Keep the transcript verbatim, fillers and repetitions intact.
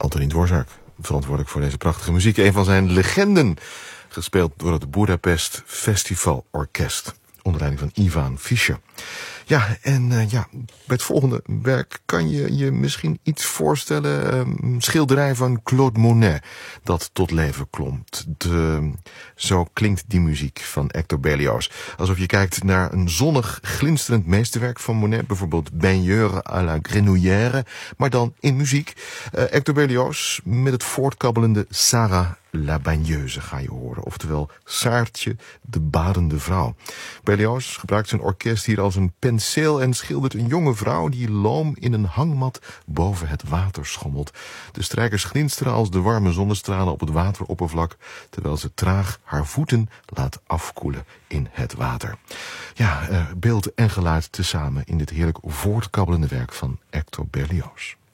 Antonín Dvořák, verantwoordelijk voor deze prachtige muziek. Een van zijn legenden, gespeeld door het Budapest Festival Orkest, onder leiding van Ivan Fischer. Ja, en uh, ja, bij het volgende werk kan je je misschien iets voorstellen. Een schilderij van Claude Monet dat tot leven klomt. De, zo klinkt die muziek van Hector Berlioz. Alsof je kijkt naar een zonnig, glinsterend meesterwerk van Monet. Bijvoorbeeld Baigneur à la Grenouillère. Maar dan in muziek. Uh, Hector Berlioz met het voortkabbelende Sarah la Bagneuse ga je horen. Oftewel Saartje, de badende vrouw. Berlioz gebruikt zijn orkest hier als een penseel en schildert een jonge vrouw die loom in een hangmat boven het water schommelt. De strijkers glinsteren als de warme zonnestralen op het wateroppervlak, terwijl ze traag haar voeten laat afkoelen in het water. Ja, uh, beeld en geluid tezamen in dit heerlijk voortkabbelende werk van Hector Berlioz.